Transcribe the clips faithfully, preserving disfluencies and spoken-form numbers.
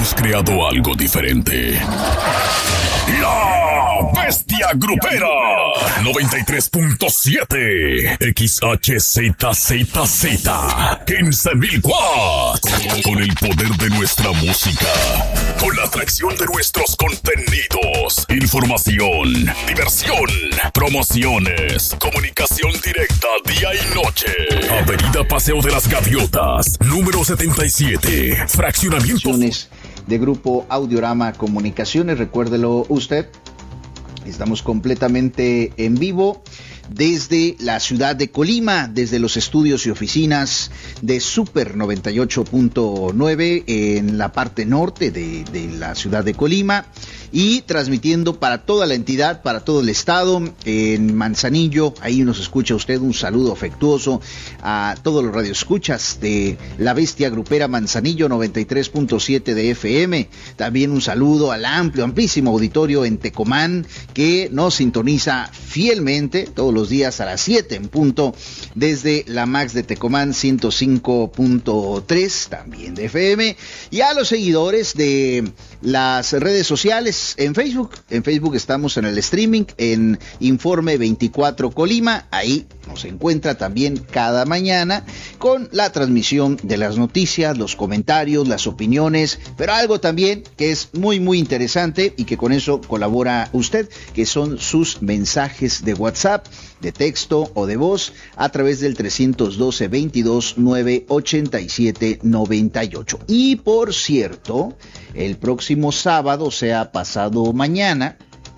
hemos creado algo diferente. La Bestia Grupera noventa y tres punto siete X H Z Z Z quince mil watts. Con el poder de nuestra música, con la atracción de nuestros contenidos, información, diversión, promociones, comunicación directa día y noche. Avenida Paseo de las Gaviotas, número setenta y siete, fraccionamiento de Grupo Audiorama Comunicaciones. Recuérdelo usted, estamos completamente en vivo desde la ciudad de Colima, desde los estudios y oficinas de Super noventa y ocho punto nueve en la parte norte de, de la ciudad de Colima, y transmitiendo para toda la entidad, para todo el estado, en Manzanillo. Ahí nos escucha usted. Un saludo afectuoso a todos los radioescuchas de La Bestia Grupera Manzanillo noventa y tres punto siete de F M. También un saludo al amplio, amplísimo auditorio en Tecomán, que nos sintoniza fielmente todos los días a las siete en punto desde la Max de Tecomán ciento cinco punto tres también de F M, y a los seguidores de las redes sociales en Facebook. En Facebook estamos en el streaming en Informe veinticuatro Colima. Ahí nos encuentra también cada mañana con la transmisión de las noticias, los comentarios, las opiniones, pero algo también que es muy muy interesante y que con eso colabora usted, que son sus mensajes de WhatsApp, de texto o de voz a través del trescientos doce, veintidós, nueve, ochenta y siete, noventa y ocho. Y por cierto, el próximo sábado, o sea, pasado mañana,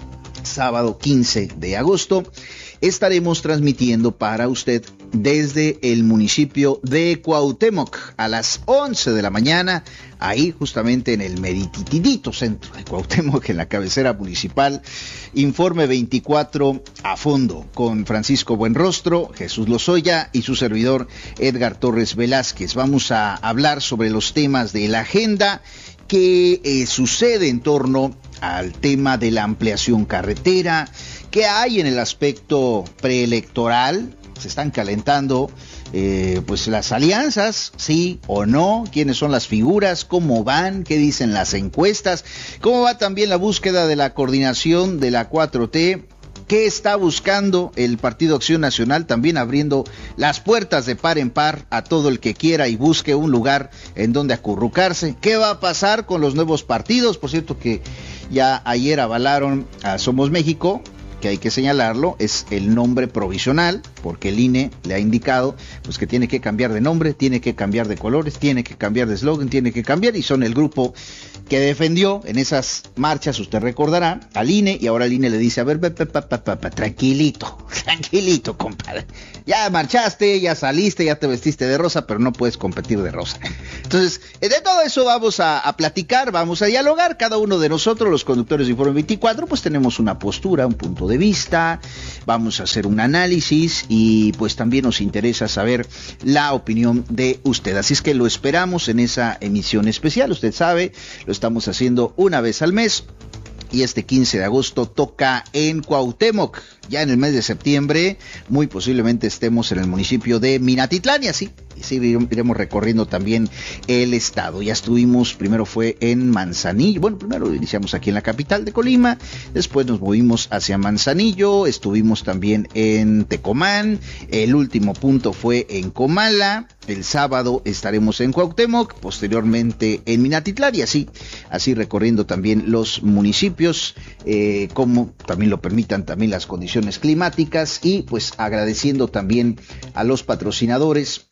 sábado quince de agosto, estaremos transmitiendo para usted desde el municipio de Cuauhtémoc a las once de la mañana, ahí justamente en el merititidito centro de Cuauhtémoc, en la cabecera municipal. Informe veinticuatro a fondo con Francisco Buenrostro, Jesús Lozoya y su servidor Edgar Torres Velázquez. Vamos a hablar sobre los temas de la agenda que eh, sucede en torno al tema de la ampliación carretera, que hay en el aspecto preelectoral. Se están calentando eh, pues las alianzas, sí o no, quiénes son las figuras, cómo van, qué dicen las encuestas, cómo va también la búsqueda de la coordinación de la cuatro T, qué está buscando el Partido Acción Nacional, también abriendo las puertas de par en par a todo el que quiera y busque un lugar en donde acurrucarse. ¿Qué va a pasar con los nuevos partidos? Por cierto que ya ayer avalaron a Somos México, que hay que señalarlo, es el nombre provisional, porque el I N E le ha indicado pues que tiene que cambiar de nombre, tiene que cambiar de colores, tiene que cambiar de eslogan, tiene que cambiar, y son el grupo que defendió en esas marchas, usted recordará, al I N E, y ahora el I N E le dice, a ver, pa, pa, pa, pa, pa, pa, tranquilito, tranquilito, compadre, ya marchaste, ya saliste, ya te vestiste de rosa, pero no puedes competir de rosa. Entonces, de todo eso vamos a, a platicar, vamos a dialogar, cada uno de nosotros, los conductores de Informe veinticuatro, pues tenemos una postura, un punto de vista, vamos a hacer un análisis y pues también nos interesa saber la opinión de usted, así es que lo esperamos en esa emisión especial. Usted sabe, lo estamos haciendo una vez al mes y este quince de agosto toca en Cuauhtémoc. Ya en el mes de septiembre muy posiblemente estemos en el municipio de Minatitlán, y así, y sí iremos recorriendo también el estado. Ya estuvimos, primero fue en Manzanillo, bueno, primero iniciamos aquí en la capital de Colima, después nos movimos hacia Manzanillo, estuvimos también en Tecomán, el último punto fue en Comala, el sábado estaremos en Cuauhtémoc, posteriormente en Minatitlán, y así, así recorriendo también los municipios, eh, como también lo permitan también las condiciones climáticas, y pues agradeciendo también a los patrocinadores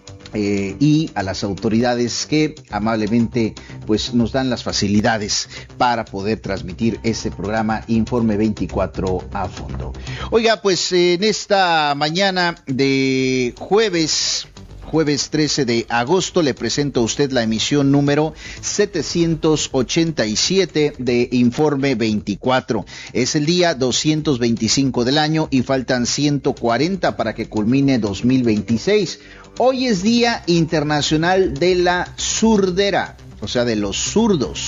eh, y a las autoridades que amablemente pues nos dan las facilidades para poder transmitir este programa Informe veinticuatro a fondo. Oiga, pues en esta mañana de jueves Jueves trece de agosto le presento a usted la emisión número setecientos ochenta y siete de Informe veinticuatro. Es el día doscientos veinticinco del año y faltan ciento cuarenta para que culmine dos mil veintiséis. Hoy es Día Internacional de la Surdera, o sea, de los zurdos.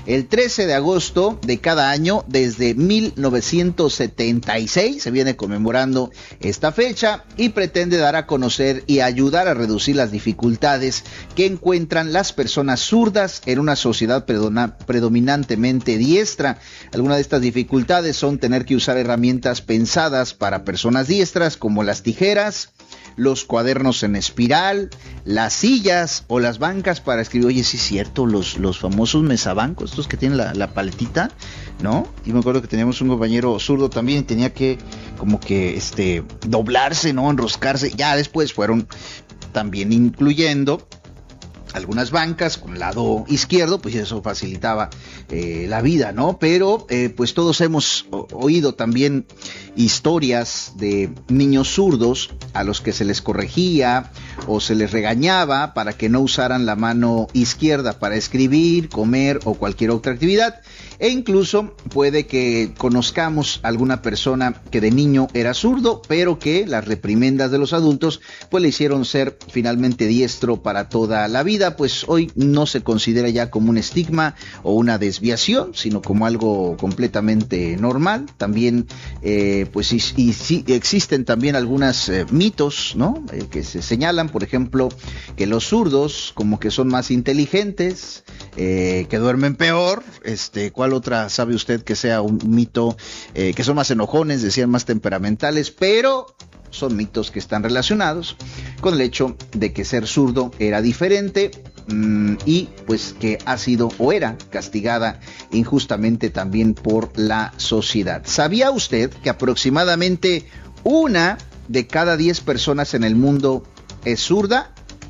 el trece de agosto de cada año desde mil novecientos setenta y seis. Se viene conmemorando esta fecha y pretende dar a conocer y ayudar a reducir las dificultades que encuentran las personas zurdas en una sociedad predona, predominantemente diestra. Algunas de estas dificultades son tener que usar herramientas pensadas para personas diestras como las tijeras, los cuadernos en espiral, las sillas o las bancas para escribir. Oye, sí es cierto, los, los famosos mesabancos, estos que tienen la, la paletita, ¿no? Y me acuerdo que teníamos un compañero zurdo también, tenía que como que este doblarse, ¿no? Enroscarse. Ya después fueron también incluyendo algunas bancas con el lado izquierdo, pues eso facilitaba eh, la vida, ¿no? Pero eh, pues todos hemos o- oído también historias de niños zurdos a los que se les corregía o se les regañaba para que no usaran la mano izquierda para escribir, comer o cualquier otra actividad. E incluso puede que conozcamos alguna persona que de niño era zurdo, pero que las reprimendas de los adultos pues le hicieron ser finalmente diestro para toda la vida. Pues hoy no se considera ya como un estigma o una desviación, sino como algo completamente normal. También eh, pues y, y, y existen también algunos eh, mitos, ¿no? Eh, que se señalan, por ejemplo, que los zurdos como que son más inteligentes, eh, que duermen peor. Este, ¿cuál otra sabe usted que sea un mito? Eh, que son más enojones, decían más temperamentales, pero son mitos que están relacionados con el hecho de que ser zurdo era diferente mmm, y pues que ha sido o era castigada injustamente también por la sociedad. ¿Sabía usted que aproximadamente una de cada diez personas en el mundo es zurda?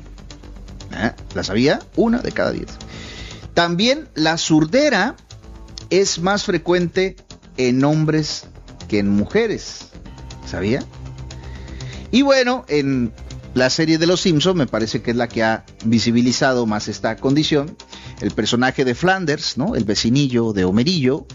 ¿Eh? ¿La sabía? Una de cada diez. También la surdera es más frecuente en hombres que en mujeres. ¿Sabía? Y bueno, en la serie de Los Simpson me parece que es la que ha visibilizado más esta condición. El personaje de Flanders, ¿no? El vecinillo de Homerillo,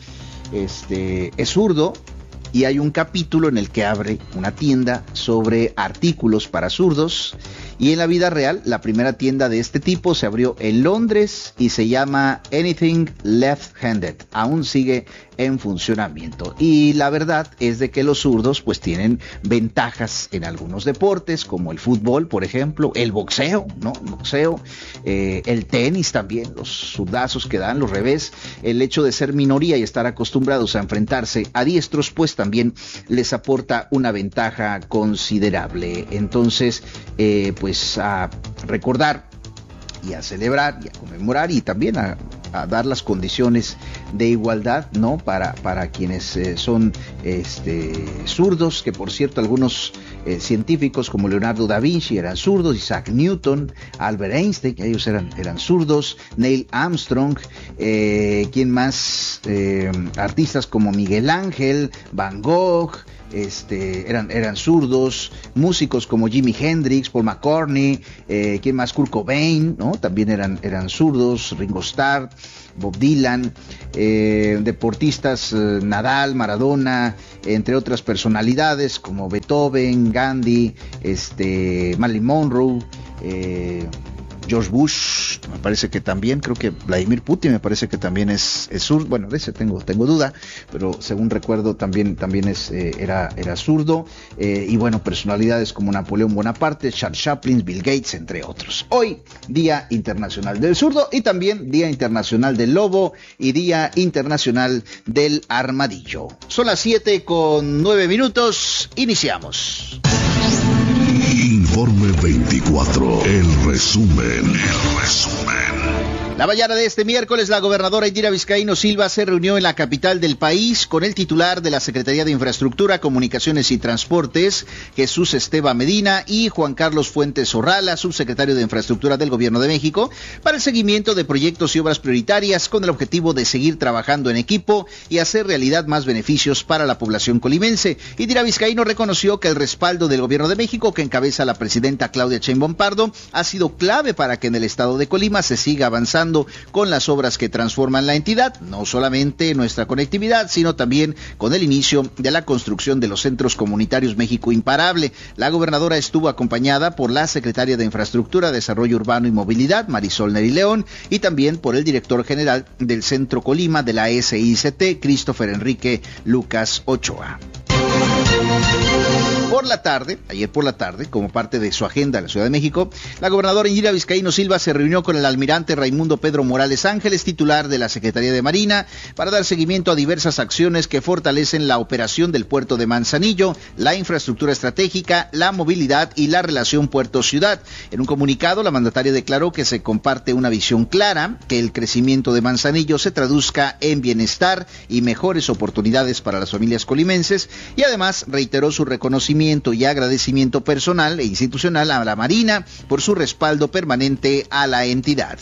este, es zurdo. Y hay un capítulo en el que abre una tienda sobre artículos para zurdos. Y en la vida real, la primera tienda de este tipo se abrió en Londres y se llama Anything Left-Handed. Aún sigue en funcionamiento. Y la verdad es de que los zurdos pues tienen ventajas en algunos deportes, como el fútbol, por ejemplo, el boxeo, ¿no? El boxeo, eh, el tenis también, los zurdazos que dan, los revés. El hecho de ser minoría y estar acostumbrados a enfrentarse a diestros, pues también les aporta una ventaja considerable. Entonces, eh, pues a recordar y a celebrar y a conmemorar y también a, a dar las condiciones de igualdad, ¿no? Para, para quienes eh, son este, zurdos, que por cierto algunos eh, científicos como Leonardo da Vinci eran zurdos, Isaac Newton, Albert Einstein, ellos eran, eran zurdos, Neil Armstrong, eh, ¿quién más? Eh, artistas como Miguel Ángel, Van Gogh, Este, eran, eran zurdos, músicos como Jimi Hendrix, Paul McCartney, eh, ¿quién más? Kurt Cobain, ¿no? También eran, eran zurdos, Ringo Starr, Bob Dylan, eh, deportistas, eh, Nadal, Maradona, entre otras personalidades como Beethoven, Gandhi, este, Marilyn Monroe, eh, George Bush, me parece que también, creo que Vladimir Putin me parece que también es, es zurdo, bueno, de ese tengo, tengo duda, pero según recuerdo también, también es, eh, era, era zurdo, eh, y bueno, personalidades como Napoleón Bonaparte, Charles Chaplin, Bill Gates, entre otros. Hoy, Día Internacional del Zurdo, y también Día Internacional del Lobo, y Día Internacional del Armadillo. Son las siete con nueve minutos, iniciamos. Informe veinticuatro, el resumen, el resumen. La mañana de este miércoles, la gobernadora Indira Vizcaíno Silva se reunió en la capital del país con el titular de la Secretaría de Infraestructura, Comunicaciones y Transportes, Jesús Esteban Medina, y Juan Carlos Fuentes Orrala, subsecretario de Infraestructura del Gobierno de México, para el seguimiento de proyectos y obras prioritarias con el objetivo de seguir trabajando en equipo y hacer realidad más beneficios para la población colimense. Indira Vizcaíno reconoció que el respaldo del Gobierno de México, que encabeza la presidenta Claudia Sheinbaum Pardo, ha sido clave para que en el estado de Colima se siga avanzando avanzando con las obras que transforman la entidad, no solamente nuestra conectividad, sino también con el inicio de la construcción de los centros comunitarios México Imparable. La gobernadora estuvo acompañada por la secretaria de Infraestructura, Desarrollo Urbano y Movilidad, Marisol Neri León, y también por el director general del Centro Colima de la S I C T, Christopher Enrique Lucas Ochoa. Por la tarde, ayer por la tarde, como parte de su agenda en la Ciudad de México, la gobernadora Indira Vizcaíno Silva se reunió con el almirante Raimundo Pedro Morales Ángeles, titular de la Secretaría de Marina, para dar seguimiento a diversas acciones que fortalecen la operación del puerto de Manzanillo, la infraestructura estratégica, la movilidad y la relación puerto-ciudad. En un comunicado, la mandataria declaró que se comparte una visión clara, que el crecimiento de Manzanillo se traduzca en bienestar y mejores oportunidades para las familias colimenses, y además reiteró su reconocimiento y agradecimiento personal e institucional a la Marina por su respaldo permanente a la entidad.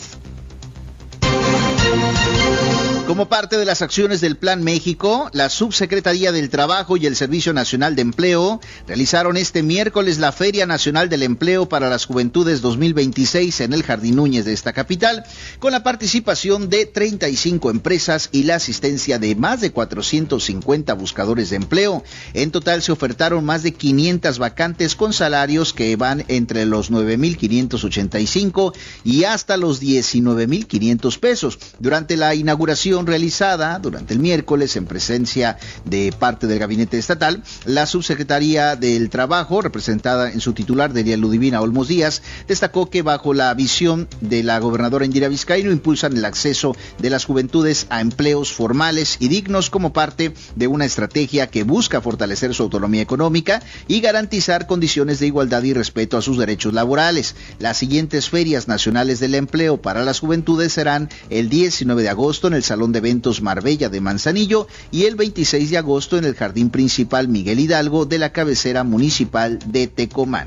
Como parte de las acciones del Plan México, la Subsecretaría del Trabajo y el Servicio Nacional de Empleo realizaron este miércoles la Feria Nacional del Empleo para las Juventudes dos mil veintiséis en el Jardín Núñez de esta capital, con la participación de treinta y cinco empresas y la asistencia de más de cuatrocientos cincuenta buscadores de empleo. En total se ofertaron más de quinientas vacantes con salarios que van entre los nueve mil quinientos ochenta y cinco y hasta los diecinueve mil quinientos pesos. Durante la inauguración realizada durante el miércoles en presencia de parte del gabinete estatal, la subsecretaría del Trabajo, representada en su titular Delia Ludivina Olmos Díaz, destacó que bajo la visión de la gobernadora Indira Vizcaíno impulsan el acceso de las juventudes a empleos formales y dignos como parte de una estrategia que busca fortalecer su autonomía económica y garantizar condiciones de igualdad y respeto a sus derechos laborales. Las siguientes ferias nacionales del empleo para las juventudes serán el diecinueve de agosto en el Salón de Eventos Marbella de Manzanillo y el veintiséis de agosto en el Jardín Principal Miguel Hidalgo de la cabecera municipal de Tecomán.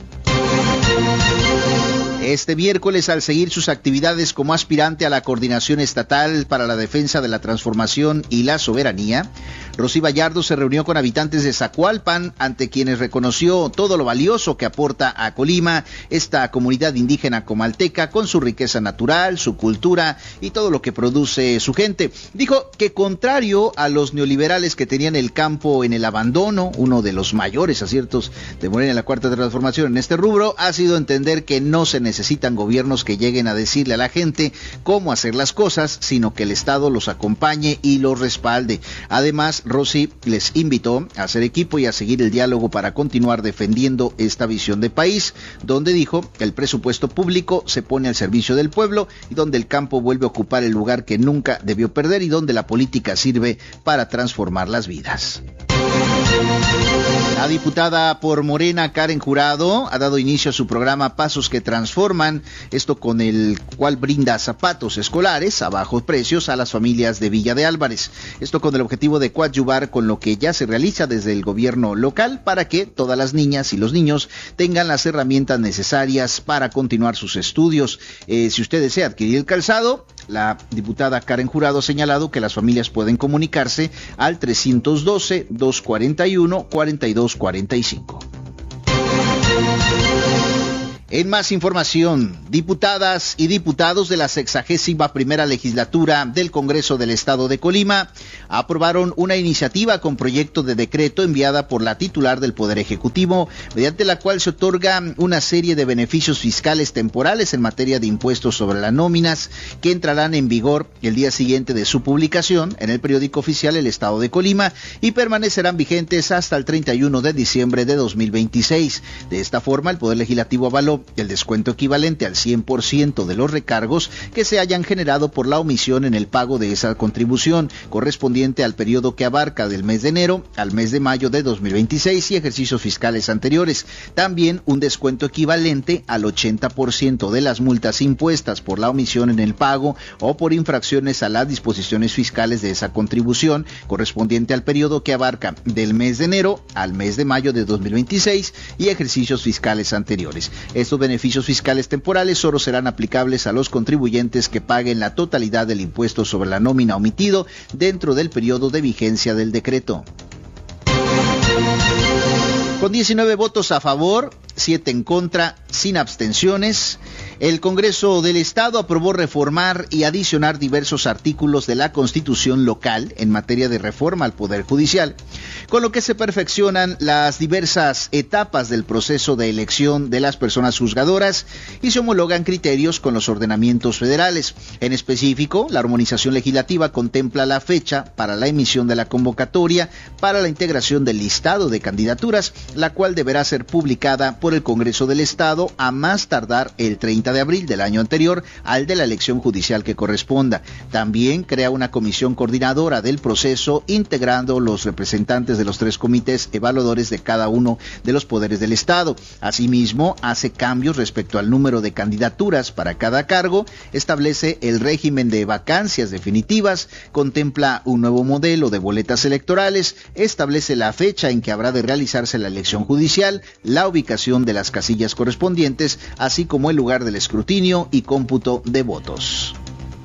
Este miércoles, al seguir sus actividades como aspirante a la Coordinación Estatal para la Defensa de la Transformación y la Soberanía, Rosy Vallardo se reunió con habitantes de Zacualpan, ante quienes reconoció todo lo valioso que aporta a Colima esta comunidad indígena comalteca con su riqueza natural, su cultura y todo lo que produce su gente. Dijo que contrario a los neoliberales que tenían el campo en el abandono, uno de los mayores aciertos de Morena en la Cuarta Transformación en este rubro ha sido entender que no se necesitan gobiernos que lleguen a decirle a la gente cómo hacer las cosas, sino que el Estado los acompañe y los respalde. Además, Rosy les invitó a hacer equipo y a seguir el diálogo para continuar defendiendo esta visión de país, donde dijo que el presupuesto público se pone al servicio del pueblo y donde el campo vuelve a ocupar el lugar que nunca debió perder y donde la política sirve para transformar las vidas. La diputada por Morena, Karen Jurado, ha dado inicio a su programa Pasos que Transforman, esto con el cual brinda zapatos escolares a bajos precios a las familias de Villa de Álvarez. Esto con el objetivo de coadyuvar con lo que ya se realiza desde el gobierno local para que todas las niñas y los niños tengan las herramientas necesarias para continuar sus estudios. Eh, si usted desea adquirir el calzado, la diputada Karen Jurado ha señalado que las familias pueden comunicarse al trescientos doce, doscientos cuarenta y uno, cuarenta y dos cuarenta y cinco. En más información, diputadas y diputados de la sexagésima primera legislatura del Congreso del Estado de Colima aprobaron una iniciativa con proyecto de decreto enviada por la titular del Poder Ejecutivo, mediante la cual se otorga una serie de beneficios fiscales temporales en materia de impuestos sobre las nóminas que entrarán en vigor el día siguiente de su publicación en el periódico oficial El Estado de Colima y permanecerán vigentes hasta el treinta y uno de diciembre de dos mil veintiséis. De esta forma, el Poder Legislativo avaló el descuento equivalente al cien por ciento de los recargos que se hayan generado por la omisión en el pago de esa contribución, correspondiente al periodo que abarca del mes de enero al mes de mayo de dos mil veintiséis y ejercicios fiscales anteriores. También un descuento equivalente al ochenta por ciento de las multas impuestas por la omisión en el pago o por infracciones a las disposiciones fiscales de esa contribución, correspondiente al periodo que abarca del mes de enero al mes de mayo de dos mil veintiséis y ejercicios fiscales anteriores. Estos beneficios fiscales temporales solo serán aplicables a los contribuyentes que paguen la totalidad del impuesto sobre la nómina omitido dentro del periodo de vigencia del decreto. Con diecinueve votos a favor, siete en contra, sin abstenciones, el Congreso del Estado aprobó reformar y adicionar diversos artículos de la Constitución local en materia de reforma al Poder Judicial, con lo que se perfeccionan las diversas etapas del proceso de elección de las personas juzgadoras y se homologan criterios con los ordenamientos federales. En específico, la armonización legislativa contempla la fecha para la emisión de la convocatoria para la integración del listado de candidaturas, la cual deberá ser publicada por el Congreso del Estado a más tardar el treinta de abril del año anterior al de la elección judicial que corresponda. También crea una comisión coordinadora del proceso, integrando los representantes de los tres comités evaluadores de cada uno de los poderes del Estado. Asimismo, hace cambios respecto al número de candidaturas para cada cargo, establece el régimen de vacancias definitivas, contempla un nuevo modelo de boletas electorales, establece la fecha en que habrá de realizarse la elección judicial, la ubicación de las casillas correspondientes, así como el lugar del escrutinio y cómputo de votos.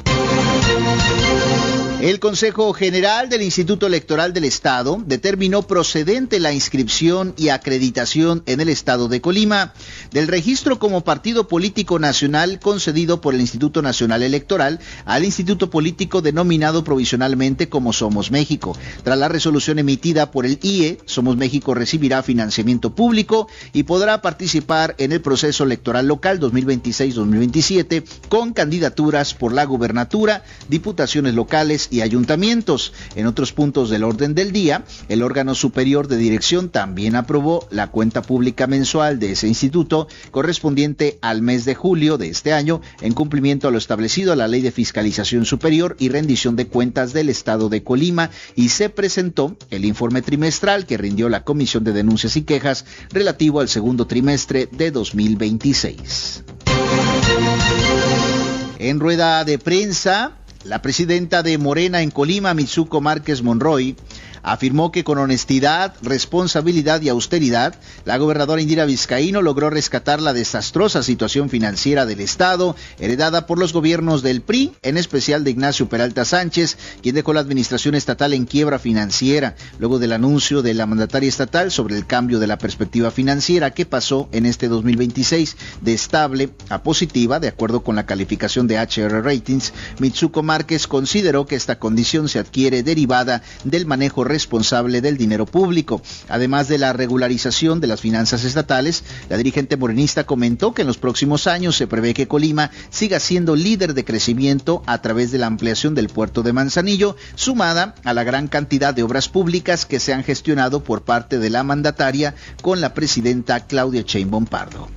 El Consejo General del Instituto Electoral del Estado determinó procedente la inscripción y acreditación en el Estado de Colima del registro como partido político nacional concedido por el Instituto Nacional Electoral al instituto político denominado provisionalmente como Somos México. Tras la resolución emitida por el I E, Somos México recibirá financiamiento público y podrá participar en el proceso electoral local dos mil veintiséis dos mil veintisiete con candidaturas por la gubernatura, diputaciones locales y ayuntamientos. En otros puntos del orden del día, el órgano superior de dirección también aprobó la cuenta pública mensual de ese instituto correspondiente al mes de julio de este año, en cumplimiento a lo establecido a la Ley de Fiscalización Superior y Rendición de Cuentas del Estado de Colima, y se presentó el informe trimestral que rindió la Comisión de Denuncias y Quejas relativo al segundo trimestre de dos mil veintiséis. En rueda de prensa, la presidenta de Morena en Colima, Mitsuko Márquez Monroy, afirmó que con honestidad, responsabilidad y austeridad, la gobernadora Indira Vizcaíno logró rescatar la desastrosa situación financiera del Estado, heredada por los gobiernos del P R I, en especial de Ignacio Peralta Sánchez, quien dejó la administración estatal en quiebra financiera, luego del anuncio de la mandataria estatal sobre el cambio de la perspectiva financiera que pasó en este dos mil veintiséis de estable a positiva, de acuerdo con la calificación de H R Ratings. Mitsuko Márquez consideró que esta condición se adquiere derivada del manejo responsable del dinero público. Además de la regularización de las finanzas estatales, la dirigente morenista comentó que en los próximos años se prevé que Colima siga siendo líder de crecimiento a través de la ampliación del puerto de Manzanillo, sumada a la gran cantidad de obras públicas que se han gestionado por parte de la mandataria con la presidenta Claudia Sheinbaum Pardo.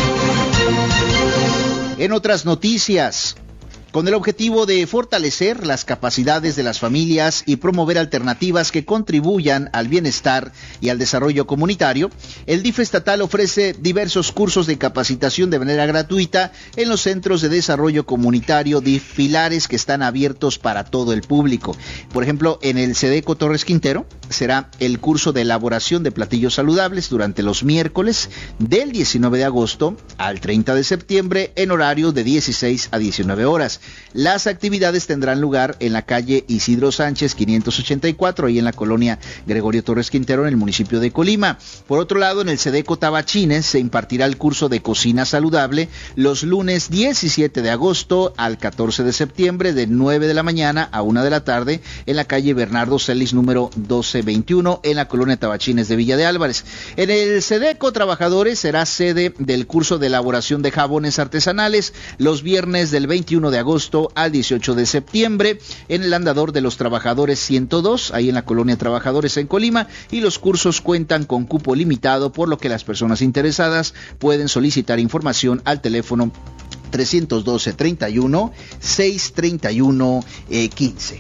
En otras noticias, con el objetivo de fortalecer las capacidades de las familias y promover alternativas que contribuyan al bienestar y al desarrollo comunitario, el D I F estatal ofrece diversos cursos de capacitación de manera gratuita en los centros de desarrollo comunitario D I F Pilares, que están abiertos para todo el público. Por ejemplo, en el Sedeco Torres Quintero será el curso de elaboración de platillos saludables durante los miércoles del diecinueve de agosto al treinta de septiembre en horario de dieciséis a diecinueve horas. Las actividades tendrán lugar en la calle Isidro Sánchez quinientos ochenta y cuatro, ahí en la colonia Gregorio Torres Quintero, en el municipio de Colima. Por otro lado, en el Sedeco Tabachines se impartirá el curso de cocina saludable los lunes diecisiete de agosto al catorce de septiembre, de nueve de la mañana a una de la tarde, en la calle Bernardo Celis número doce veintiuno, en la colonia Tabachines de Villa de Álvarez. En el Sedeco Trabajadores será sede del curso de elaboración de jabones artesanales los viernes del veintiuno de agosto al dieciocho de septiembre en el Andador de los Trabajadores ciento dos, ahí en la colonia Trabajadores en Colima, y los cursos cuentan con cupo limitado, por lo que las personas interesadas pueden solicitar información al teléfono trescientos doce treinta y uno seiscientos treinta y uno quince.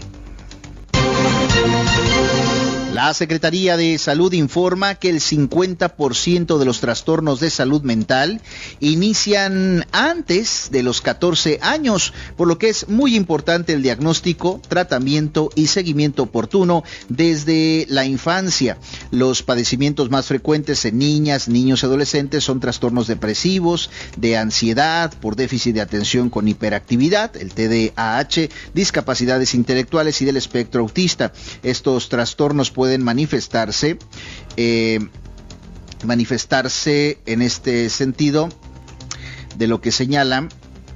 La Secretaría de Salud informa que el cincuenta por ciento de los trastornos de salud mental inician antes de los catorce años, por lo que es muy importante el diagnóstico, tratamiento y seguimiento oportuno desde la infancia. Los padecimientos más frecuentes en niñas, niños y adolescentes son trastornos depresivos, de ansiedad, por déficit de atención con hiperactividad, el T D A H, discapacidades intelectuales y del espectro autista. Estos trastornos pueden pueden manifestarse, eh, manifestarse en este sentido de lo que señalan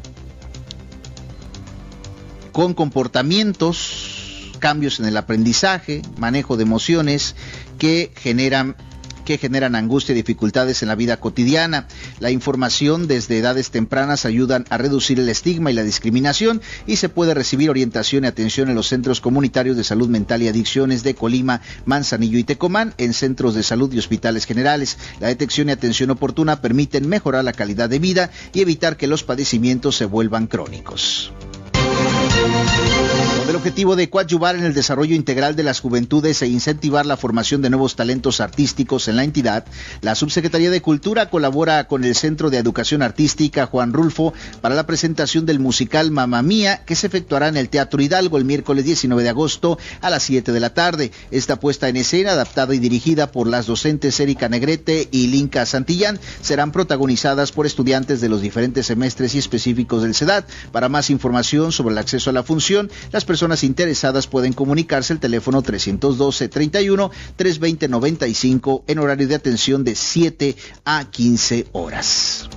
con comportamientos, cambios en el aprendizaje, manejo de emociones que generan que generan angustia y dificultades en la vida cotidiana. La información desde edades tempranas ayudan a reducir el estigma y la discriminación, y se puede recibir orientación y atención en los centros comunitarios de salud mental y adicciones de Colima, Manzanillo y Tecomán, en centros de salud y hospitales generales. La detección y atención oportuna permiten mejorar la calidad de vida y evitar que los padecimientos se vuelvan crónicos. Con el objetivo de coadyuvar en el desarrollo integral de las juventudes e incentivar la formación de nuevos talentos artísticos en la entidad, la Subsecretaría de Cultura colabora con el Centro de Educación Artística Juan Rulfo para la presentación del musical Mamma Mía, que se efectuará en el Teatro Hidalgo el miércoles diecinueve de agosto a las siete de la tarde. Esta puesta en escena, adaptada y dirigida por las docentes Erika Negrete y Linka Santillán, serán protagonizadas por estudiantes de los diferentes semestres y específicos del CEDAT. Para más información sobre el acceso a la función, las personas interesadas pueden comunicarse al teléfono trescientos doce, treinta y uno, trescientos veinte, noventa y cinco en horario de atención de siete a quince horas.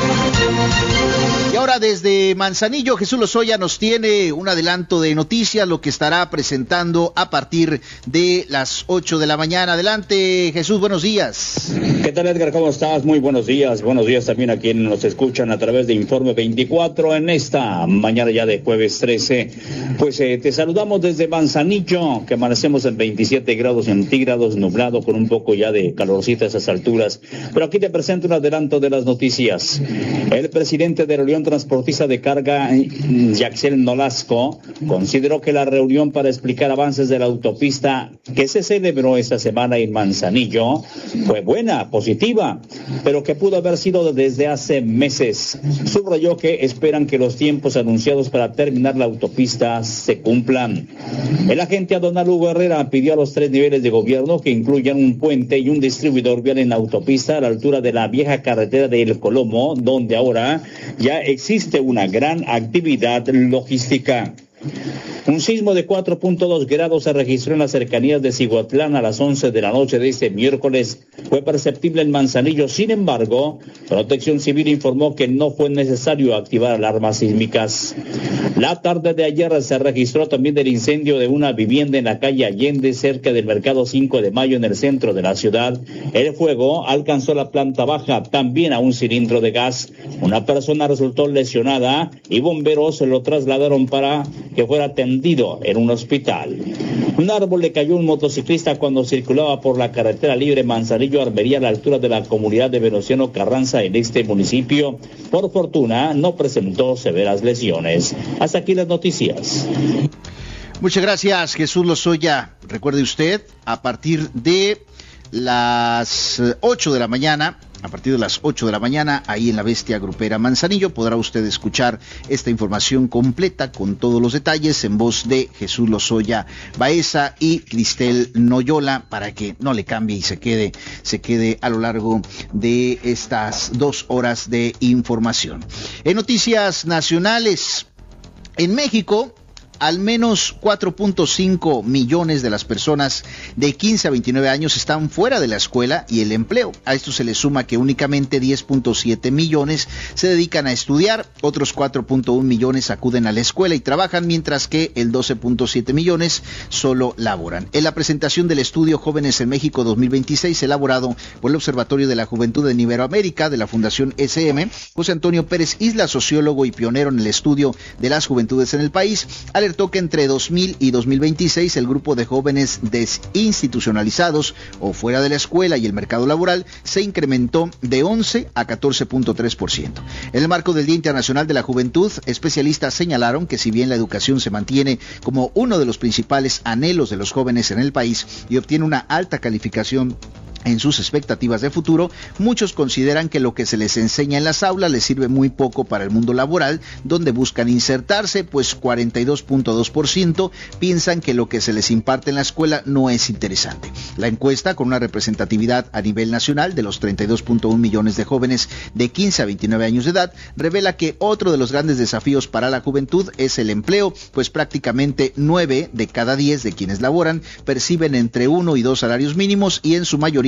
Y ahora desde Manzanillo, Jesús Lozoya nos tiene un adelanto de noticias, lo que estará presentando a partir de las ocho de la mañana. Adelante, Jesús, buenos días. ¿Qué tal, Edgar? ¿Cómo estás? Muy buenos días. Buenos días también a quienes nos escuchan a través de Informe veinticuatro en esta mañana ya de jueves trece. Pues eh, te saludamos desde Manzanillo, que amanecemos en veintisiete grados centígrados, nublado con un poco ya de calorcito a esas alturas. Pero aquí te presento un adelanto de las noticias. El presidente de la Unión Transportista de Carga, Yaxel Nolasco, consideró que la reunión para explicar avances de la autopista que se celebró esta semana en Manzanillo fue buena, positiva, pero que pudo haber sido desde hace meses. Subrayó que esperan que los tiempos anunciados para terminar la autopista se cumplan. El agente Adonal Hugo Herrera pidió a los tres niveles de gobierno que incluyan un puente y un distribuidor vial en la autopista a la altura de la vieja carretera de El Colomo, donde ahora ya existe una gran actividad logística. Un sismo de cuatro punto dos grados se registró en las cercanías de Cihuatlán a las once de la noche de este miércoles. Fue perceptible en Manzanillo. Sin embargo, Protección Civil informó que no fue necesario activar alarmas sísmicas. La tarde de ayer se registró también el incendio de una vivienda en la calle Allende, cerca del mercado cinco de mayo en el centro de la ciudad. El fuego alcanzó la planta baja, también a un cilindro de gas. Una persona resultó lesionada y bomberos lo trasladaron para que fuera atendido en un hospital. Un árbol le cayó a un motociclista cuando circulaba por la carretera libre Manzanillo-Armería a la altura de la comunidad de Venustiano Carranza en este municipio. Por fortuna, no presentó severas lesiones. Hasta aquí las noticias. Muchas gracias, Jesús Lozoya. Recuerde usted, a partir de las ocho de la mañana, a partir de las ocho de la mañana, ahí en la Bestia Grupera Manzanillo, podrá usted escuchar esta información completa con todos los detalles en voz de Jesús Lozoya Baeza y Cristel Noyola, para que no le cambie y se quede, se quede a lo largo de estas dos horas de información. En noticias nacionales, en México, al menos cuatro punto cinco millones de las personas de quince a veintinueve años están fuera de la escuela y el empleo. A esto se le suma que únicamente diez punto siete millones se dedican a estudiar, otros cuatro punto uno millones acuden a la escuela y trabajan, mientras que el doce punto siete millones solo laboran. En la presentación del estudio Jóvenes en México dos mil veintiséis, elaborado por el Observatorio de la Juventud en Iberoamérica de la Fundación S M, José Antonio Pérez Isla, sociólogo y pionero en el estudio de las juventudes en el país, alertó que entre dos mil y dos mil veintiséis el grupo de jóvenes desinstitucionalizados o fuera de la escuela y el mercado laboral se incrementó de once a catorce punto tres por ciento. En el marco del Día Internacional de la Juventud, especialistas señalaron que si bien la educación se mantiene como uno de los principales anhelos de los jóvenes en el país y obtiene una alta calificación en sus expectativas de futuro, muchos consideran que lo que se les enseña en las aulas les sirve muy poco para el mundo laboral, donde buscan insertarse, pues cuarenta y dos punto dos por ciento piensan que lo que se les imparte en la escuela no es interesante. La encuesta, con una representatividad a nivel nacional de los treinta y dos punto uno millones de jóvenes de quince a veintinueve años de edad, revela que otro de los grandes desafíos para la juventud es el empleo, pues prácticamente nueve de cada diez de quienes laboran perciben entre uno y dos salarios mínimos y en su mayoría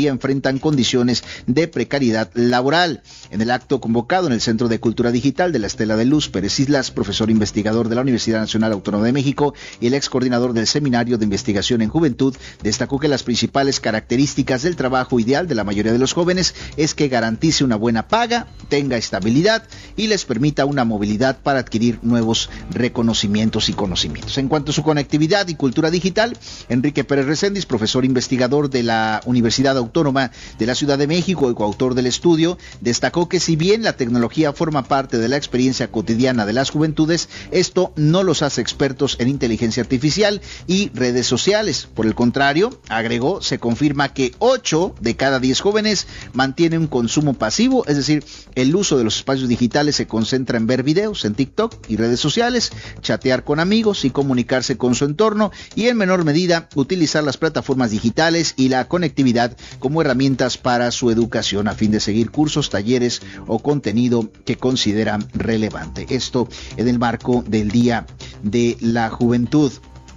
mayoría enfrentan condiciones de precariedad laboral. En el acto convocado en el Centro de Cultura Digital de la Estela de Luz Pérez Islas, profesor investigador de la Universidad Nacional Autónoma de México y el ex coordinador del Seminario de Investigación en Juventud, destacó que las principales características del trabajo ideal de la mayoría de los jóvenes es que garantice una buena paga, tenga estabilidad y les permita una movilidad para adquirir nuevos reconocimientos y conocimientos. En cuanto a su conectividad y cultura digital, Enrique Pérez Recendis, profesor investigador de la Universidad Autónoma de la Ciudad de México y coautor del estudio, destacó que si bien la tecnología forma parte de la experiencia cotidiana de las juventudes, esto no los hace expertos en inteligencia artificial y redes sociales. Por el contrario, agregó, se confirma que ocho de cada diez jóvenes mantienen un consumo pasivo, es decir, el uso de los espacios digitales se concentra en ver videos en TikTok y redes sociales, chatear con amigos y comunicarse con su entorno, y en menor medida utilizar las plataformas digitales y la conectividad como herramientas para su educación a fin de seguir cursos, talleres o contenido que consideran relevante. Esto en el marco del Día de la Juventud.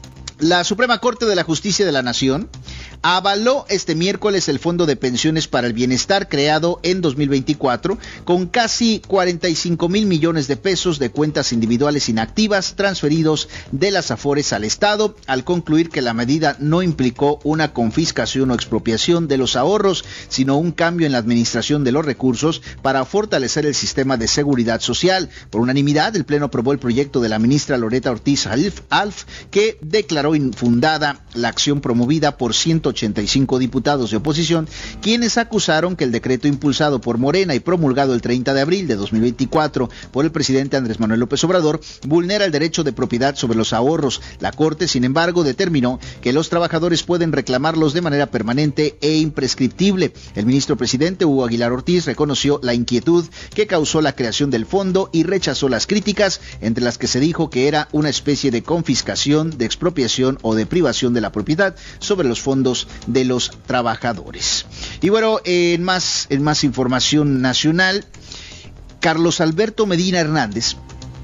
La Suprema Corte de la Justicia de la Nación avaló este miércoles el Fondo de Pensiones para el Bienestar creado en dos mil veinticuatro con casi cuarenta y cinco mil millones de pesos de cuentas individuales inactivas transferidos de las Afores al Estado, al concluir que la medida no implicó una confiscación o expropiación de los ahorros, sino un cambio en la administración de los recursos para fortalecer el sistema de seguridad social. Por unanimidad, el Pleno aprobó el proyecto de la ministra Loreta Ortiz Alf, que declaró infundada la acción promovida por ciento ochenta y cinco diputados de oposición, quienes acusaron que el decreto impulsado por Morena y promulgado el treinta de abril de dos mil veinticuatro por el presidente Andrés Manuel López Obrador vulnera el derecho de propiedad sobre los ahorros. La Corte, sin embargo, determinó que los trabajadores pueden reclamarlos de manera permanente e imprescriptible. El ministro presidente Hugo Aguilar Ortiz reconoció la inquietud que causó la creación del fondo y rechazó las críticas, entre las que se dijo que era una especie de confiscación, de expropiación o de privación de la propiedad sobre los fondos de los trabajadores. Y bueno, en más, en más información nacional, Carlos Alberto Medina Hernández,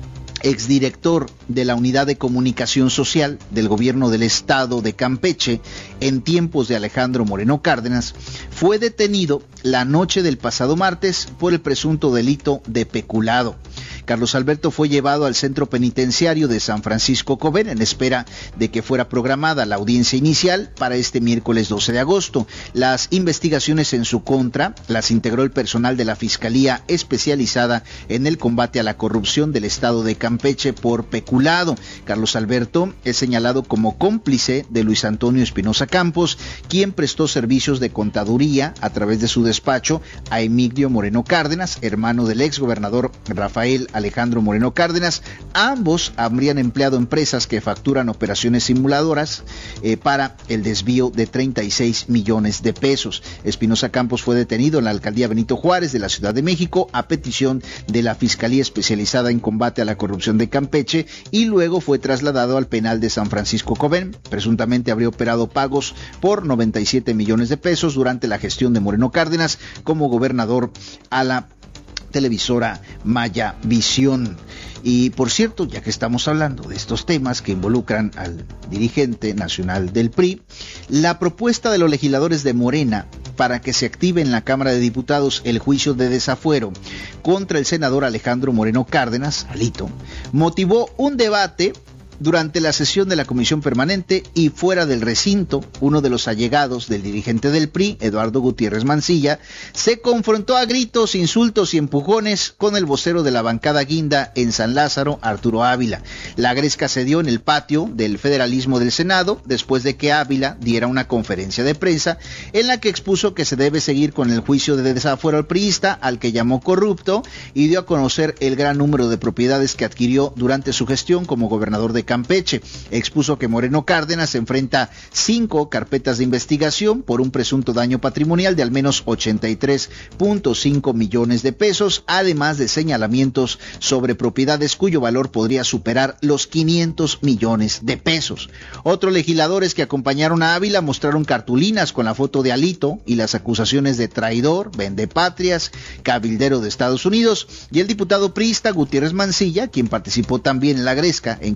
exdirector de la Unidad de Comunicación Social del Gobierno del Estado de Campeche en tiempos de Alejandro Moreno Cárdenas, fue detenido la noche del pasado martes por el presunto delito de peculado. Carlos Alberto fue llevado al centro penitenciario de San Francisco Coven en espera de que fuera programada la audiencia inicial para este miércoles doce de agosto. Las investigaciones en su contra las integró el personal de la Fiscalía especializada en el combate a la corrupción del Estado de Campeche por peculado. Carlos Alberto es señalado como cómplice de Luis Antonio Espinosa Campos, quien prestó servicios de contaduría a través de su despacho a Emigdio Moreno Cárdenas, hermano del exgobernador Rafael Alejandro Moreno Cárdenas. Ambos habrían empleado empresas que facturan operaciones simuladoras eh, para el desvío de treinta y seis millones de pesos. Espinosa Campos fue detenido en la alcaldía Benito Juárez de la Ciudad de México a petición de la Fiscalía especializada en combate a la corrupción de Campeche y luego fue trasladado al penal de San Francisco Coven. Presuntamente habría operado pagos por noventa y siete millones de pesos durante la gestión de Moreno Cárdenas como gobernador a la televisora Maya Visión. Y por cierto, ya que estamos hablando de estos temas que involucran al dirigente nacional del P R I, la propuesta de los legisladores de Morena para que se active en la Cámara de Diputados el juicio de desafuero contra el senador Alejandro Moreno Cárdenas, Alito, motivó un debate durante la sesión de la Comisión Permanente y fuera del recinto. Uno de los allegados del dirigente del P R I, Eduardo Gutiérrez Mancilla, se confrontó a gritos, insultos y empujones con el vocero de la bancada guinda en San Lázaro, Arturo Ávila. La gresca se dio en el patio del federalismo del Senado después de que Ávila diera una conferencia de prensa en la que expuso que se debe seguir con el juicio de desafuero al priista, al que llamó corrupto, y dio a conocer el gran número de propiedades que adquirió durante su gestión como gobernador de Campeche. Expuso que Moreno Cárdenas enfrenta cinco carpetas de investigación por un presunto daño patrimonial de al menos ochenta y tres punto cinco millones de pesos, además de señalamientos sobre propiedades cuyo valor podría superar los quinientos millones de pesos. Otros legisladores que acompañaron a Ávila mostraron cartulinas con la foto de Alito y las acusaciones de traidor, vendepatrias, cabildero de Estados Unidos, y el diputado priista Gutiérrez Mancilla, quien participó también en la gresca en que Alito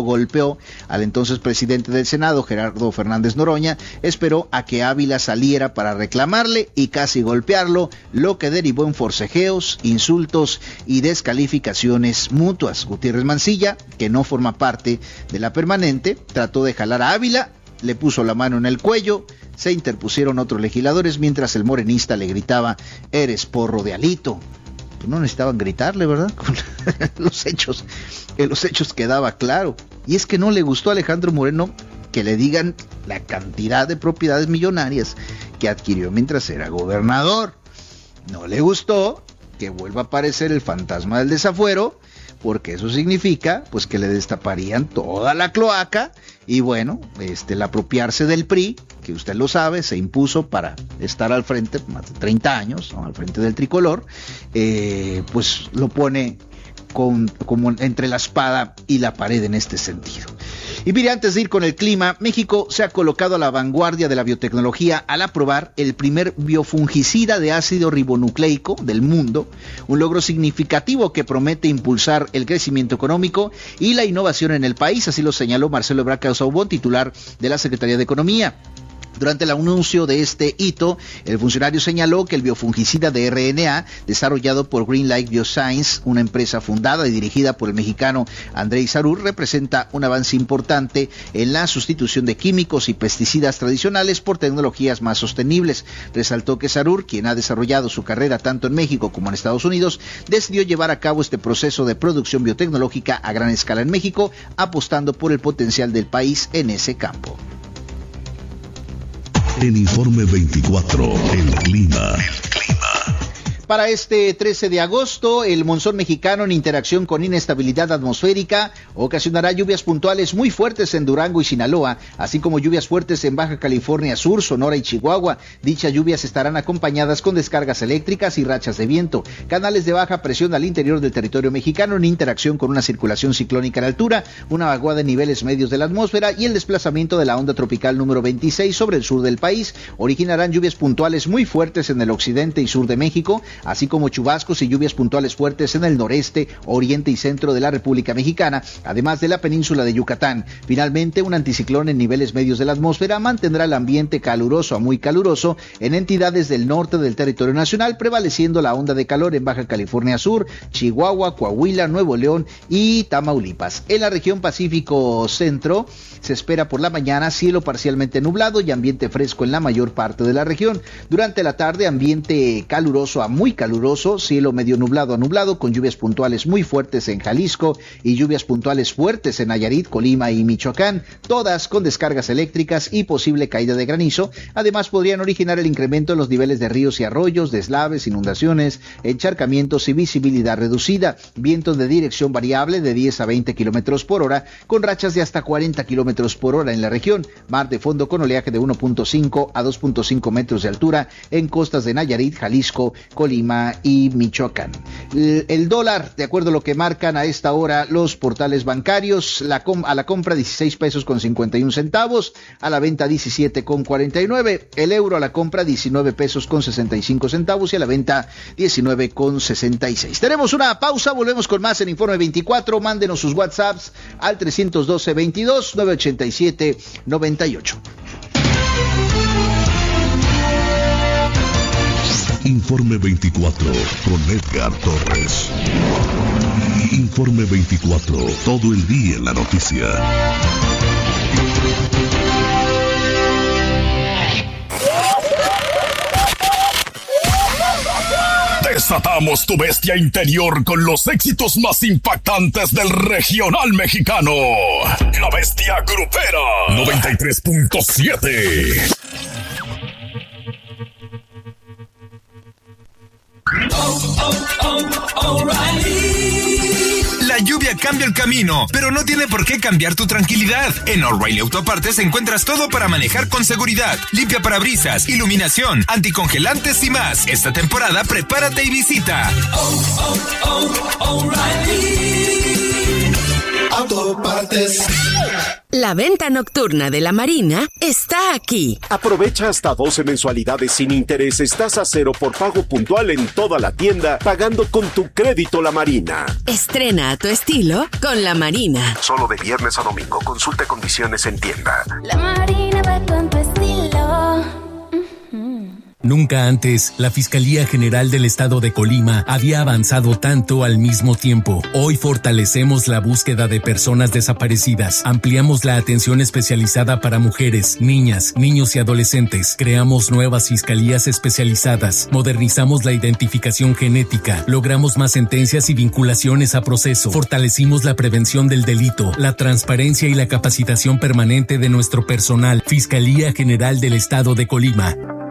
golpeó al entonces presidente del Senado, Gerardo Fernández Noroña, esperó a que Ávila saliera para reclamarle y casi golpearlo, lo que derivó en forcejeos, insultos y descalificaciones mutuas. Gutiérrez Mancilla, que no forma parte de la permanente, trató de jalar a Ávila, le puso la mano en el cuello, se interpusieron otros legisladores mientras el morenista le gritaba: eres porro de Alito. Pues no necesitaban gritarle, ¿verdad? Con los hechos, en los hechos quedaba claro. Y es que no le gustó a Alejandro Moreno que le digan la cantidad de propiedades millonarias que adquirió mientras era gobernador. No le gustó que vuelva a aparecer el fantasma del desafuero, porque eso significa pues que le destaparían toda la cloaca y bueno, este, el apropiarse del P R I, que usted lo sabe, se impuso para estar al frente más de treinta años, ¿no? Al frente del tricolor, eh, pues lo pone con, como entre la espada y la pared en este sentido. Y mire, antes de ir con el clima, México se ha colocado a la vanguardia de la biotecnología al aprobar el primer biofungicida de ácido ribonucleico del mundo, un logro significativo que promete impulsar el crecimiento económico y la innovación en el país, así lo señaló Marcelo Ebrard Casaubon, titular de la Secretaría de Economía. Durante el anuncio de este hito, el funcionario señaló que el biofungicida de R N A, desarrollado por Greenlight Bioscience, una empresa fundada y dirigida por el mexicano Andrei Sarur, representa un avance importante en la sustitución de químicos y pesticidas tradicionales por tecnologías más sostenibles. Resaltó que Sarur, quien ha desarrollado su carrera tanto en México como en Estados Unidos, decidió llevar a cabo este proceso de producción biotecnológica a gran escala en México, apostando por el potencial del país en ese campo. En Informe veinticuatro, el clima. El clima. Para este trece de agosto, el monzón mexicano en interacción con inestabilidad atmosférica ocasionará lluvias puntuales muy fuertes en Durango y Sinaloa, así como lluvias fuertes en Baja California Sur, Sonora y Chihuahua. Dichas lluvias estarán acompañadas con descargas eléctricas y rachas de viento, canales de baja presión al interior del territorio mexicano en interacción con una circulación ciclónica en altura, una vaguada en niveles medios de la atmósfera y el desplazamiento de la onda tropical número veintiséis sobre el sur del país originarán lluvias puntuales muy fuertes en el occidente y sur de México, así como chubascos y lluvias puntuales fuertes en el noreste, oriente y centro de la República Mexicana, además de la península de Yucatán. Finalmente, un anticiclón en niveles medios de la atmósfera mantendrá el ambiente caluroso a muy caluroso en entidades del norte del territorio nacional, prevaleciendo la onda de calor en Baja California Sur, Chihuahua, Coahuila, Nuevo León y Tamaulipas. En la región Pacífico Centro se espera por la mañana cielo parcialmente nublado y ambiente fresco en la mayor parte de la región. Durante la tarde, ambiente caluroso a muy caluroso, cielo medio nublado a nublado, con lluvias puntuales muy fuertes en Jalisco y lluvias puntuales fuertes en Nayarit, Colima y Michoacán, todas con descargas eléctricas y posible caída de granizo. Además, podrían originar el incremento en los niveles de ríos y arroyos, deslaves, inundaciones, encharcamientos y visibilidad reducida. Vientos de dirección variable de diez a veinte kilómetros por hora, con rachas de hasta cuarenta kilómetros por hora en la región. Mar de fondo con oleaje de uno punto cinco a dos punto cinco metros de altura en costas de Nayarit, Jalisco, Colima y Michoacán. El, el dólar, de acuerdo a lo que marcan a esta hora los portales bancarios, la com- a la compra dieciséis pesos con cincuenta y un centavos, a la venta diecisiete con cuarenta y nueve, el euro a la compra diecinueve pesos con sesenta y cinco centavos y a la venta diecinueve con sesenta y seis. Tenemos una pausa, volvemos con más en Informe veinticuatro. Mándenos sus WhatsApps al trescientos doce veintidós novecientos ochenta y siete noventa y ocho. Informe veinticuatro con Edgar Torres. Informe veinticuatro, todo el día en la noticia. Desatamos tu bestia interior con los éxitos más impactantes del regional mexicano. La Bestia Grupera noventa y tres punto siete. Oh, oh, oh, O'Reilly. La lluvia cambia el camino, pero no tiene por qué cambiar tu tranquilidad. En O'Reilly Autopartes encuentras todo para manejar con seguridad. Limpia parabrisas, iluminación, anticongelantes y más. Esta temporada prepárate y visita Oh, oh, oh, O'Reilly Autopartes. La venta nocturna de la Marina está aquí. Aprovecha hasta doce mensualidades sin intereses, tasa cero por pago puntual en toda la tienda, pagando con tu crédito La Marina. Estrena a tu estilo con La Marina. Solo de viernes a domingo. Consulte condiciones en tienda. La Marina va con tu estilo. Nunca antes, la Fiscalía General del Estado de Colima había avanzado tanto al mismo tiempo. Hoy fortalecemos la búsqueda de personas desaparecidas, ampliamos la atención especializada para mujeres, niñas, niños y adolescentes, creamos nuevas fiscalías especializadas, modernizamos la identificación genética, logramos más sentencias y vinculaciones a proceso, fortalecimos la prevención del delito, la transparencia y la capacitación permanente de nuestro personal. Fiscalía General del Estado de Colima.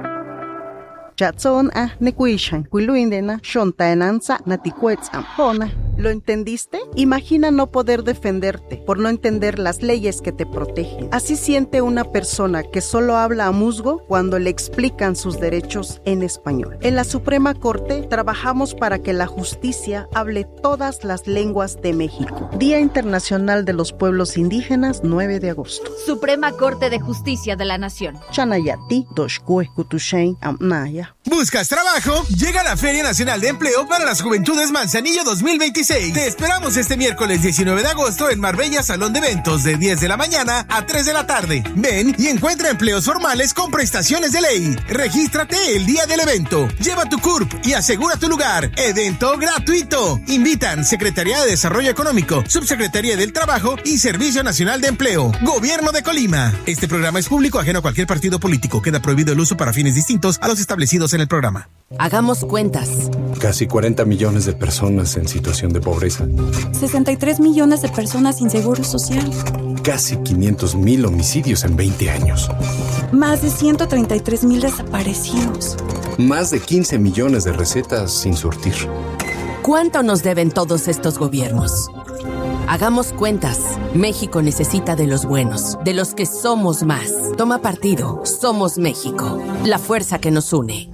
Chatson a nekuishan, kuiluindena, shontaenanza, naticuetzam, hona. ¿Lo entendiste? Imagina no poder defenderte por no entender las leyes que te protegen. Así siente una persona que solo habla a musgo cuando le explican sus derechos en español. En la Suprema Corte trabajamos para que la justicia hable todas las lenguas de México. Día Internacional de los Pueblos Indígenas, nueve de agosto. Suprema Corte de Justicia de la Nación. Chanayati, Doshkue, Kutushain, Amnaya. ¿Buscas trabajo? Llega la Feria Nacional de Empleo para las Juventudes Manzanillo dos mil veintiséis. Te esperamos este miércoles diecinueve de agosto en Marbella Salón de Eventos de diez de la mañana a tres de la tarde. Ven y encuentra empleos formales con prestaciones de ley. Regístrate el día del evento. Lleva tu C U R P y asegura tu lugar. Evento gratuito. Invitan Secretaría de Desarrollo Económico, Subsecretaría del Trabajo y Servicio Nacional de Empleo. Gobierno de Colima. Este programa es público ajeno a cualquier partido político. Queda prohibido el uso para fines distintos a los establecidos en el programa. Hagamos cuentas. Casi cuarenta millones de personas en situación de pobreza. sesenta y tres millones de personas sin seguro social. Casi quinientos mil homicidios en veinte años. Más de ciento treinta y tres mil desaparecidos. Más de quince millones de recetas sin surtir. ¿Cuánto nos deben todos estos gobiernos? Hagamos cuentas. México necesita de los buenos, de los que somos más. Toma partido. Somos México. La fuerza que nos une.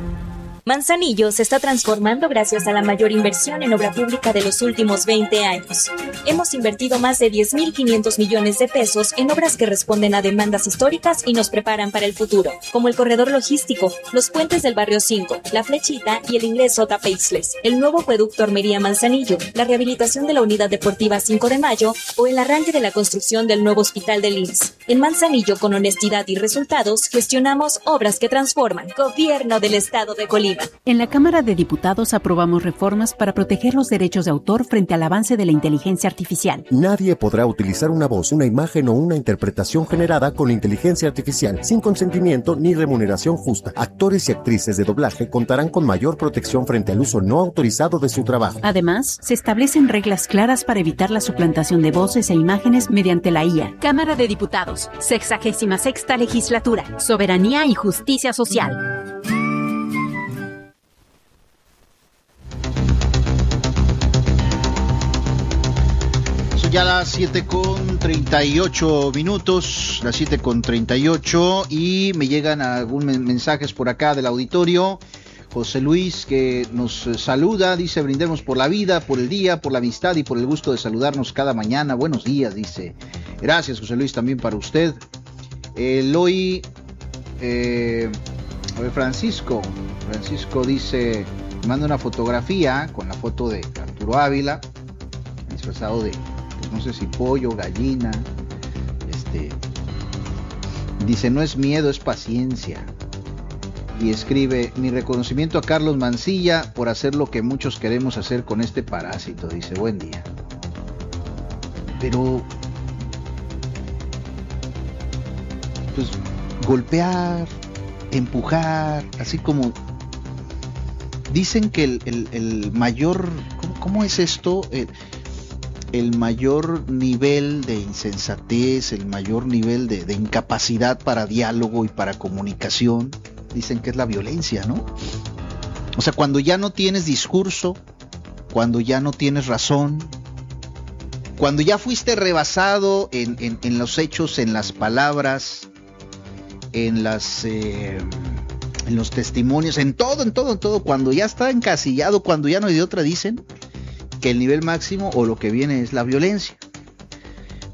Manzanillo se está transformando gracias a la mayor inversión en obra pública de los últimos veinte años. Hemos invertido más de diez mil quinientos millones de pesos en obras que responden a demandas históricas y nos preparan para el futuro, como el corredor logístico, los puentes del barrio cinco, la Flechita y el ingreso Tapeixles, el nuevo acueducto Armería-Manzanillo, la rehabilitación de la unidad deportiva cinco de mayo o el arranque de la construcción del nuevo hospital del I M S S. En Manzanillo, con honestidad y resultados, gestionamos obras que transforman. Gobierno del Estado de Colima. En la Cámara de Diputados aprobamos reformas para proteger los derechos de autor frente al avance de la inteligencia artificial. Nadie podrá utilizar una voz, una imagen o una interpretación generada con inteligencia artificial sin consentimiento ni remuneración justa. Actores y actrices de doblaje contarán con mayor protección frente al uso no autorizado de su trabajo. Además, se establecen reglas claras para evitar la suplantación de voces e imágenes mediante la I A. Cámara de Diputados, sexagésima sexta legislatura, soberanía y justicia social. Ya las siete con treinta y ocho minutos, las siete con treinta y ocho, y me llegan algunos mensajes por acá del auditorio. José Luis, que nos saluda, dice: brindemos por la vida, por el día, por la amistad y por el gusto de saludarnos cada mañana. Buenos días, dice. Gracias, José Luis, también para usted. Eloy, eh, a ver, Francisco, Francisco dice, manda una fotografía con la foto de Arturo Ávila, disfrazado de, no sé si pollo, gallina, este, dice: no es miedo, es paciencia. Y escribe: mi reconocimiento a Carlos Mancilla por hacer lo que muchos queremos hacer con este parásito. Dice: buen día. Pero, pues, golpear, empujar, así como dicen que el, el, el mayor, ¿cómo, cómo es esto? El, el mayor nivel de insensatez, el mayor nivel de, de incapacidad para diálogo y para comunicación, dicen que es la violencia, ¿no? O sea, cuando ya no tienes discurso, cuando ya no tienes razón, cuando ya fuiste rebasado en, en, en los hechos, en las palabras, en las eh, en los testimonios, en todo, en todo, en todo, cuando ya está encasillado, cuando ya no hay de otra, dicen que el nivel máximo o lo que viene es la violencia.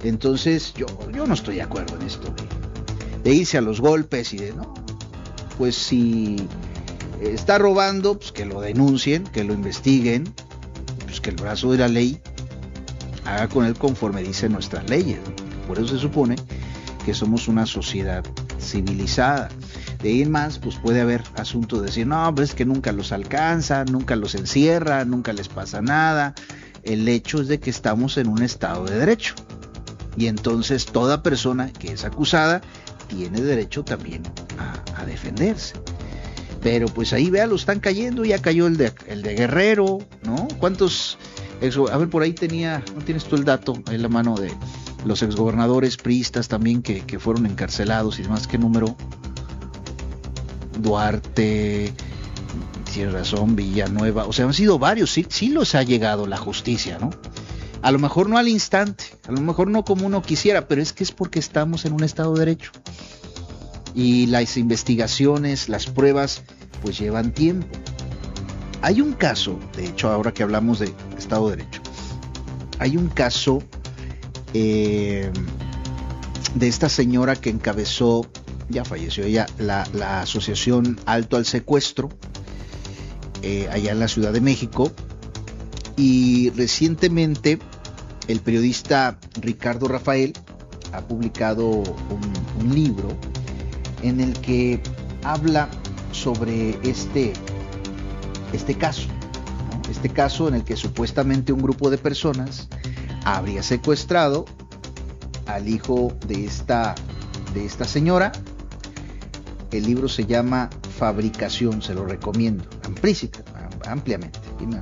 Entonces yo, yo no estoy de acuerdo en esto de, de irse a los golpes y de no, pues si está robando, pues que lo denuncien, que lo investiguen, pues que el brazo de la ley haga con él conforme dicen nuestras leyes. Por eso se supone que somos una sociedad civilizada. De ahí en más, pues puede haber asunto de decir, no, pero es que nunca los alcanza, nunca los encierra, nunca les pasa nada. El hecho es de que estamos en un estado de derecho. Y entonces toda persona que es acusada tiene derecho también a, a defenderse. Pero pues ahí, vea, lo están cayendo, ya cayó el de, el de Guerrero, ¿no? ¿Cuántos? Exo, a ver, por ahí tenía, ¿no tienes tú el dato en la mano de los exgobernadores priistas también que, que fueron encarcelados y demás? ¿Qué número? Duarte, tiene razón, Villanueva, o sea, han sido varios, sí, sí los ha llegado la justicia, ¿no? A lo mejor no al instante, a lo mejor no como uno quisiera, pero es que es porque estamos en un estado de derecho. Y las investigaciones, las pruebas, pues llevan tiempo. Hay un caso, de hecho, ahora que hablamos de Estado de Derecho, hay un caso eh, de esta señora que encabezó, ya falleció ella, la, la asociación Alto al Secuestro, eh, allá en la Ciudad de México, y recientemente el periodista Ricardo Rafael ha publicado un, un libro en el que habla sobre este este caso, ¿no? Este caso en el que supuestamente un grupo de personas habría secuestrado al hijo de esta, de esta señora. El libro se llama Fabricación, se lo recomiendo, amplísima, ampliamente.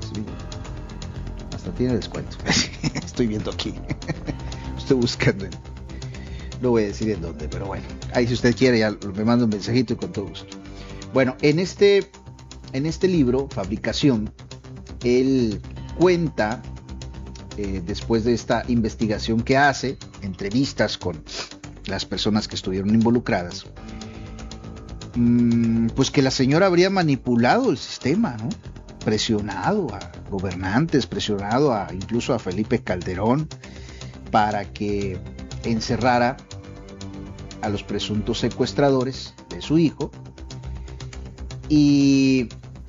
Hasta tiene descuento. Estoy viendo aquí. Estoy buscando. En, no voy a decir en dónde, pero bueno. Ahí si usted quiere, ya me manda un mensajito y con todo gusto. Bueno, en este... En este libro, Fabricación, él cuenta, eh, después de esta investigación que hace, entrevistas con las personas que estuvieron involucradas, mmm, pues que la señora habría manipulado el sistema, ¿no? Presionado a gobernantes, presionado a incluso a Felipe Calderón para que encerrara a los presuntos secuestradores de su hijo. Y,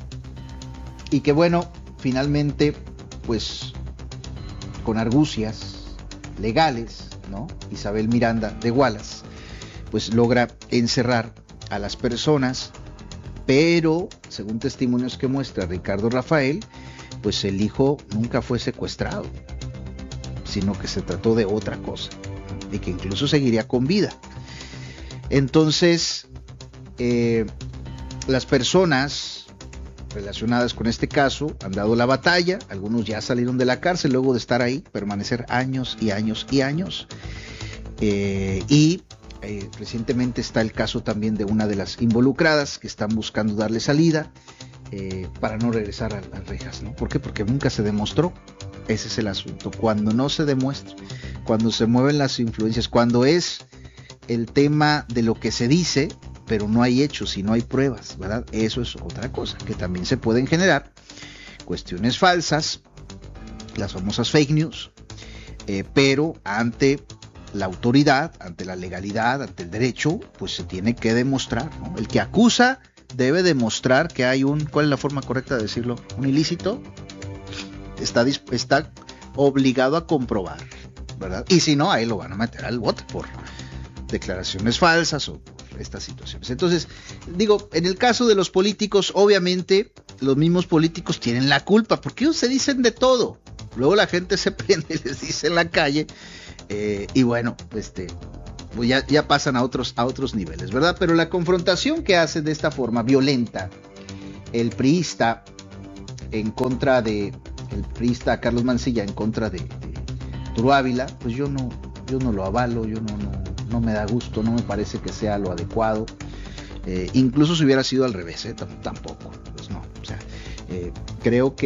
y que bueno, finalmente, pues con argucias legales, ¿no? Isabel Miranda de Wallace, pues logra encerrar a las personas, pero según testimonios que muestra Ricardo Rafael, pues el hijo nunca fue secuestrado, sino que se trató de otra cosa, ¿no? Y que incluso seguiría con vida. Entonces, eh, las personas relacionadas con este caso han dado la batalla, algunos ya salieron de la cárcel luego de estar ahí, permanecer años y años y años, eh, y eh, recientemente está el caso también de una de las involucradas que están buscando darle salida eh, para no regresar a las rejas, ¿no? ¿Por qué? Porque nunca se demostró, ese es el asunto, cuando no se demuestra, cuando se mueven las influencias, cuando es el tema de lo que se dice, pero no hay hechos y no hay pruebas, ¿verdad? Eso es otra cosa, que también se pueden generar cuestiones falsas, las famosas fake news, eh, pero ante la autoridad, ante la legalidad, ante el derecho, pues se tiene que demostrar, ¿no? El que acusa debe demostrar que hay un, ¿cuál es la forma correcta de decirlo? Un ilícito, está, está obligado a comprobar, ¿verdad? Y si no, ahí lo van a meter al bote por declaraciones falsas o estas situaciones. Entonces, digo, en el caso de los políticos, obviamente los mismos políticos tienen la culpa, porque ellos se dicen de todo, luego la gente se prende y les dice en la calle, eh, y bueno, este, pues ya, ya pasan a otros, a otros niveles, ¿verdad? Pero la confrontación que hace de esta forma violenta el priista en contra de, el priista Carlos Mancilla en contra de, de Arturo Ávila, pues yo no, yo no lo avalo, yo no, no no me da gusto, no me parece que sea lo adecuado, eh, incluso si hubiera sido al revés, eh, tampoco, pues no, o sea, eh, creo que